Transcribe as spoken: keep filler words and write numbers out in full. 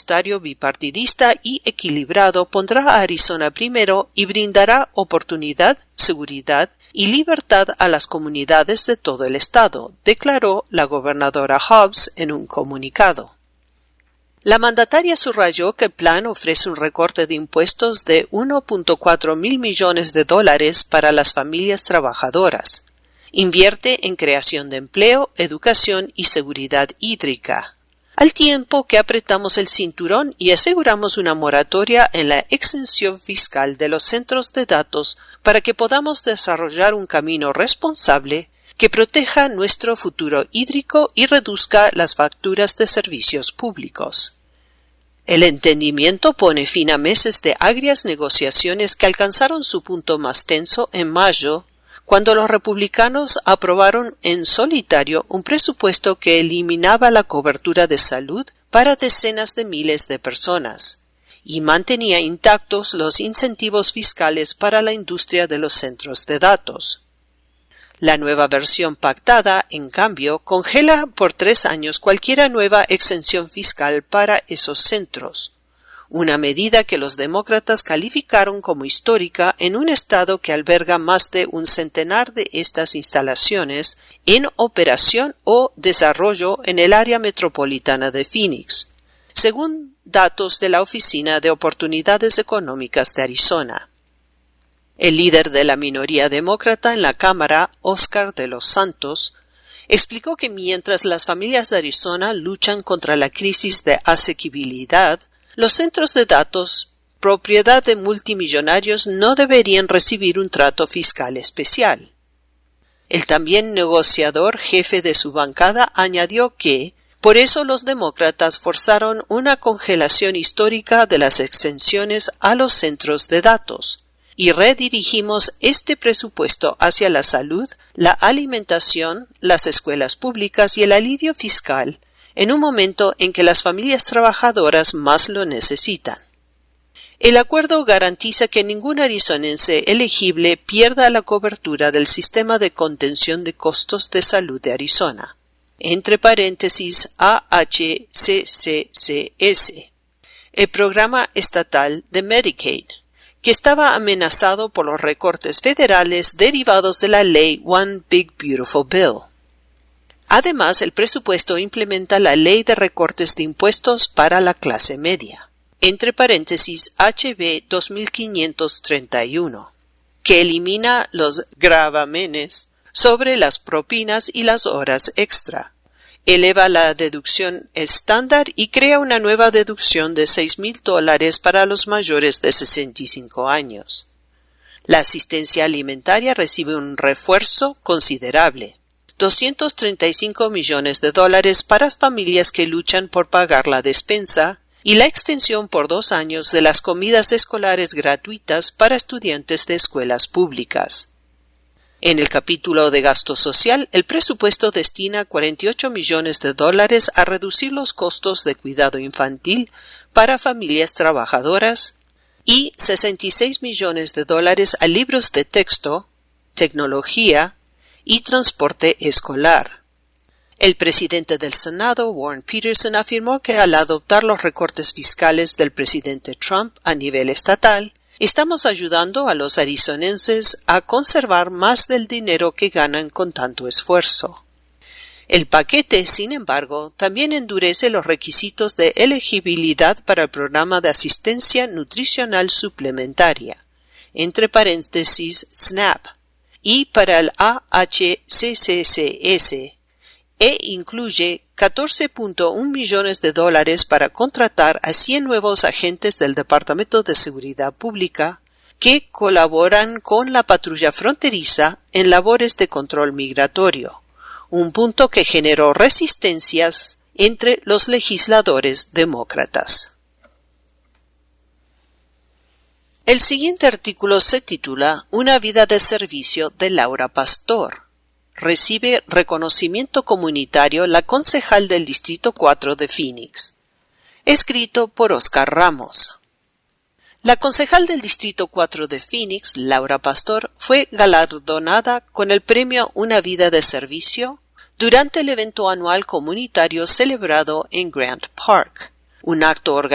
presupuestario bipartidista y equilibrado pondrá a Arizona primero y brindará oportunidad, seguridad y libertad a las comunidades de todo el estado, declaró la gobernadora Hobbs en un comunicado. La mandataria subrayó que el plan ofrece un recorte de impuestos de uno punto cuatro mil millones de dólares para las familias trabajadoras. Invierte en creación de empleo, educación y seguridad hídrica, al tiempo que apretamos el cinturón y aseguramos una moratoria en la exención fiscal de los centros de datos para que podamos desarrollar un camino responsable que proteja nuestro futuro hídrico y reduzca las facturas de servicios públicos. El entendimiento pone fin a meses de agrias negociaciones que alcanzaron su punto más tenso en mayo, cuando los republicanos aprobaron en solitario un presupuesto que eliminaba la cobertura de salud para decenas de miles de personas y mantenía intactos los incentivos fiscales para la industria de los centros de datos. La nueva versión pactada, en cambio, congela por tres años cualquier nueva exención fiscal para esos centros, una medida que los demócratas calificaron como histórica en un estado que alberga más de un centenar de estas instalaciones en operación o desarrollo en el área metropolitana de Phoenix, según datos de la Oficina de Oportunidades Económicas de Arizona. El líder de la minoría demócrata en la Cámara, Oscar de los Santos, explicó que mientras las familias de Arizona luchan contra la crisis de asequibilidad, los centros de datos, propiedad de multimillonarios, no deberían recibir un trato fiscal especial. El también negociador jefe de su bancada añadió que, por eso los demócratas forzaron una congelación histórica de las exenciones a los centros de datos, y redirigimos este presupuesto hacia la salud, la alimentación, las escuelas públicas y el alivio fiscal, en un momento en que las familias trabajadoras más lo necesitan. El acuerdo garantiza que ningún arizonense elegible pierda la cobertura del sistema de contención de costos de salud de Arizona, entre paréntesis A H C C C S, el programa estatal de Medicaid, que estaba amenazado por los recortes federales derivados de la ley One Big Beautiful Bill. Además, el presupuesto implementa la Ley de Recortes de Impuestos para la Clase Media, entre paréntesis H B dos mil quinientos treinta y uno, que elimina los gravámenes sobre las propinas y las horas extra, eleva la deducción estándar y crea una nueva deducción de seis mil dólares para los mayores de sesenta y cinco años. La asistencia alimentaria recibe un refuerzo considerable, doscientos treinta y cinco millones de dólares para familias que luchan por pagar la despensa y la extensión por dos años de las comidas escolares gratuitas para estudiantes de escuelas públicas. En el capítulo de gasto social, el presupuesto destina cuarenta y ocho millones de dólares a reducir los costos de cuidado infantil para familias trabajadoras y sesenta y seis millones de dólares a libros de texto, tecnología y transporte escolar. El presidente del Senado, Warren Peterson, afirmó que al adoptar los recortes fiscales del presidente Trump a nivel estatal, estamos ayudando a los arizonenses a conservar más del dinero que ganan con tanto esfuerzo. El paquete, sin embargo, también endurece los requisitos de elegibilidad para el programa de asistencia nutricional suplementaria, entre paréntesis SNAP, y para el A H C C C S, e incluye catorce punto uno millones de dólares para contratar a cien nuevos agentes del Departamento de Seguridad Pública que colaboran con la patrulla fronteriza en labores de control migratorio, un punto que generó resistencias entre los legisladores demócratas. El siguiente artículo se titula Una vida de servicio de Laura Pastor. Recibe reconocimiento comunitario la concejal del Distrito cuatro de Phoenix. Escrito por Oscar Ramos. La concejal del Distrito cuatro de Phoenix, Laura Pastor, fue galardonada con el premio Una vida de servicio durante el evento anual comunitario celebrado en Grant Park, un acto organizado